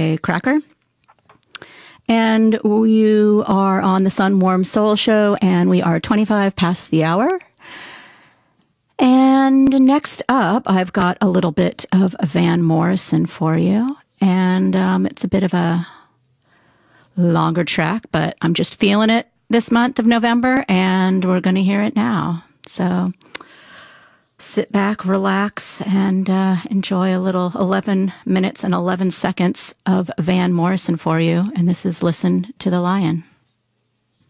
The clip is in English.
by Cracker. And you are on the Sun Warm Soul Show, and we are 25 past the hour. And next up, I've got a little bit of Van Morrison for you. And it's a bit of a longer track, but I'm just feeling it this month of November, and we're going to hear it now. So sit back, relax, and enjoy a little 11 minutes and 11 seconds of Van Morrison for you. And this is Listen to the Lion.